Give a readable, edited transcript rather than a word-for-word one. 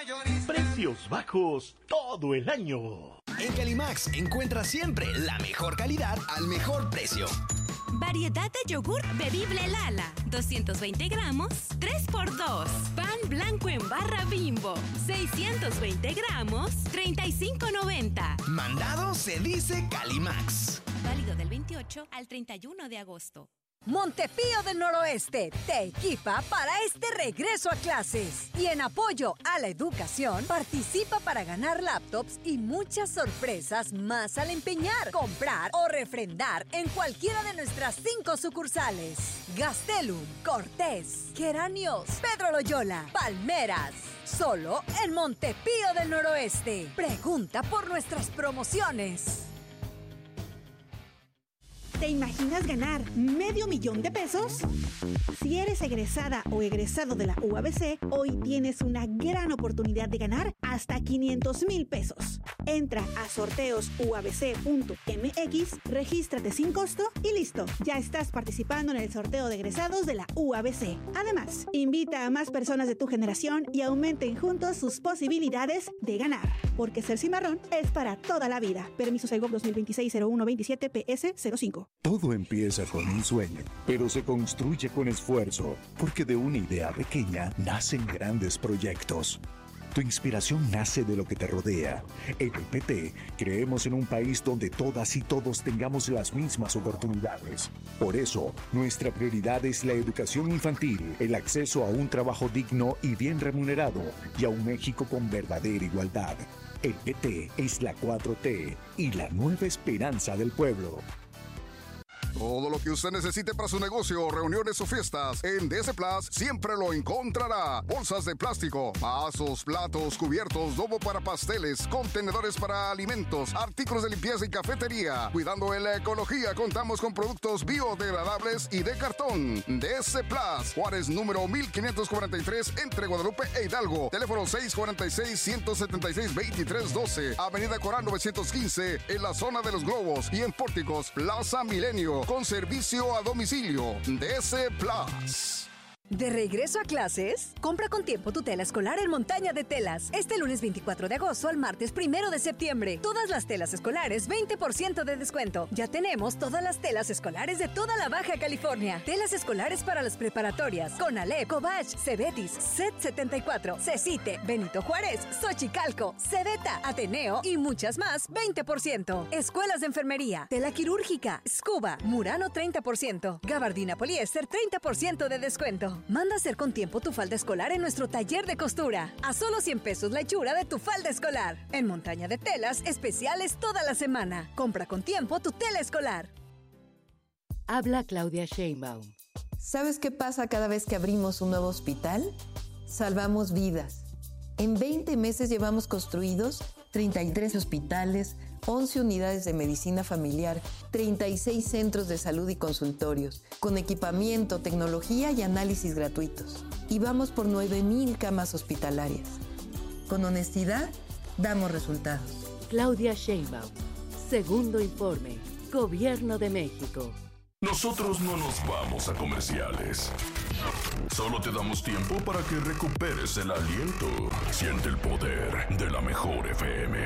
Precios bajos todo el año. En Calimax encuentra siempre la mejor calidad al mejor precio. Variedad de yogur bebible Lala, 220 gramos, 3x2. Pan blanco en barra Bimbo, 620 gramos, 35.90. Mandado se dice Calimax. Válido del 28 al 31 de agosto. Montepío del Noroeste te equipa para este regreso a clases. Y en apoyo a la educación, participa para ganar laptops y muchas sorpresas más al empeñar, comprar o refrendar en cualquiera de nuestras 5 sucursales. Gastelum, Cortés, Geranios, Pedro Loyola, Palmeras. Solo en Montepío del Noroeste. Pregunta por nuestras promociones. ¿Te imaginas ganar $500,000 de pesos? Si eres egresada o egresado de la UABC, hoy tienes una gran oportunidad de ganar hasta $500,000 pesos. Entra a sorteosuabc.mx, regístrate sin costo y listo. Ya estás participando en el sorteo de egresados de la UABC. Además, invita a más personas de tu generación y aumenten juntos sus posibilidades de ganar. Porque ser cimarrón es para toda la vida. Permiso Segov 2026-0127 PS05. Todo empieza con un sueño, pero se construye con esfuerzo, porque de una idea pequeña nacen grandes proyectos. Tu inspiración nace de lo que te rodea. En el PT creemos en un país donde todas y todos tengamos las mismas oportunidades. Por eso, nuestra prioridad es la educación infantil, el acceso a un trabajo digno y bien remunerado, y a un México con verdadera igualdad. El PT es la 4T y la nueva esperanza del pueblo. Todo lo que usted necesite para su negocio, reuniones o fiestas, en DS Plus siempre lo encontrará. Bolsas de plástico, vasos, platos, cubiertos, domo para pasteles, contenedores para alimentos, artículos de limpieza y cafetería. Cuidando en la ecología, contamos con productos biodegradables y de cartón. DS Plus, Juárez número 1543, entre Guadalupe e Hidalgo. Teléfono 646-176-2312. Avenida Corán 915, en la zona de los Globos. Y en Pórticos, Plaza Milenio, con servicio a domicilio. DS Plus. ¿De regreso a clases? Compra con tiempo tu tela escolar en Montaña de Telas. Este lunes 24 de agosto al martes 1 de septiembre. Todas las telas escolares, 20% de descuento. Ya tenemos todas las telas escolares de toda la Baja California. Telas escolares para las preparatorias. Conalep, Cobach, Cebetis, CET 74, CECITE, Benito Juárez, Xochicalco, Cebeta, Ateneo y muchas más, 20%. Escuelas de enfermería, tela quirúrgica, Scuba, Murano 30%. Gabardina poliéster 30% de descuento. Manda a hacer con tiempo tu falda escolar en nuestro taller de costura. A solo 100 pesos la hechura de tu falda escolar. En Montaña de Telas, especiales toda la semana. Compra con tiempo tu tela escolar. Habla Claudia Sheinbaum. ¿Sabes qué pasa cada vez que abrimos un nuevo hospital? Salvamos vidas. En 20 meses llevamos construidos 33 hospitales, 11 unidades de medicina familiar, 36 centros de salud y consultorios, con equipamiento, tecnología y análisis gratuitos. Y vamos por 9,000 camas hospitalarias. Con honestidad, damos resultados. Claudia Sheinbaum. Segundo informe. Gobierno de México. Nosotros no nos vamos a comerciales. Solo te damos tiempo para que recuperes el aliento. Siente el poder de la mejor FM.